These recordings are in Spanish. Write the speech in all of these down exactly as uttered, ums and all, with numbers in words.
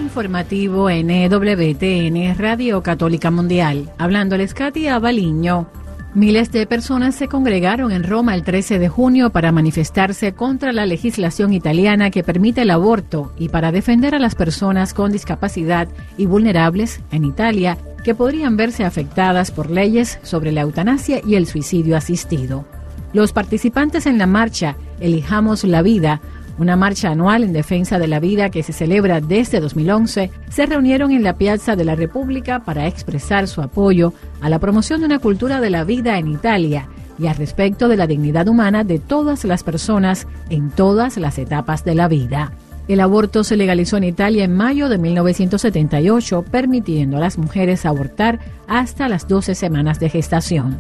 informativo N W T N Radio Católica Mundial. Hablándoles Katia Baliño. Miles de personas se congregaron en Roma el trece de junio para manifestarse contra la legislación italiana que permite el aborto y para defender a las personas con discapacidad y vulnerables en Italia que podrían verse afectadas por leyes sobre la eutanasia y el suicidio asistido. Los participantes en la marcha Elijamos la Vida, una marcha anual en defensa de la vida que se celebra desde dos mil once, se reunieron en la Piazza de la República para expresar su apoyo a la promoción de una cultura de la vida en Italia y al respecto de la dignidad humana de todas las personas en todas las etapas de la vida. El aborto se legalizó en Italia en mayo de mil novecientos setenta y ocho, permitiendo a las mujeres abortar hasta las doce semanas de gestación.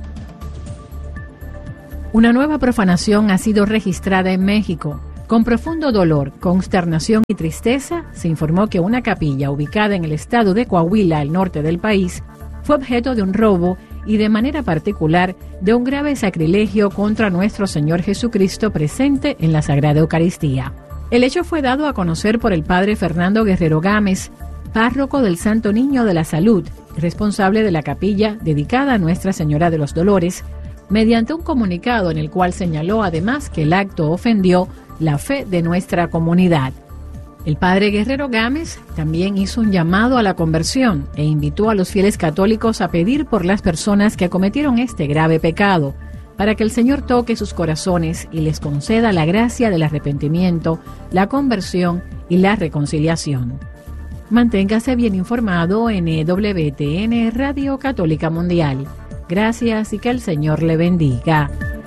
Una nueva profanación ha sido registrada en México. Con profundo dolor, consternación y tristeza, se informó que una capilla ubicada en el estado de Coahuila, al norte del país, fue objeto de un robo y de manera particular de un grave sacrilegio contra nuestro Señor Jesucristo presente en la Sagrada Eucaristía. El hecho fue dado a conocer por el padre Fernando Guerrero Gámez, párroco del Santo Niño de la Salud, responsable de la capilla dedicada a Nuestra Señora de los Dolores, mediante un comunicado en el cual señaló además que el acto ofendió la fe de nuestra comunidad. El padre Guerrero Gámez también hizo un llamado a la conversión e invitó a los fieles católicos a pedir por las personas que cometieron este grave pecado, para que el Señor toque sus corazones y les conceda la gracia del arrepentimiento, la conversión y la reconciliación. Manténgase bien informado en W T N Radio Católica Mundial. Gracias y que el Señor le bendiga.